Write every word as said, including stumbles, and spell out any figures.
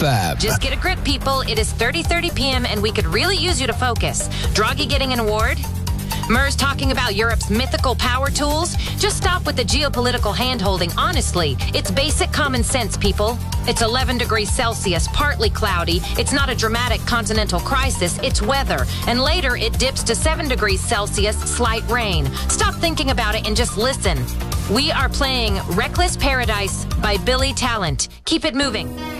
Pep. Just get a grip, people. It is thirty thirty p.m. and we could really use you to focus. Draghi getting an award? Mers talking about Europe's mythical power tools? Just stop with the geopolitical hand-holding. Honestly, it's basic common sense, people. It's eleven degrees Celsius, partly cloudy. It's not a dramatic continental crisis. It's weather. And later, it dips to seven degrees Celsius, slight rain. Stop thinking about it and just listen. We are playing Reckless Paradise by Billy Talent. Keep it moving.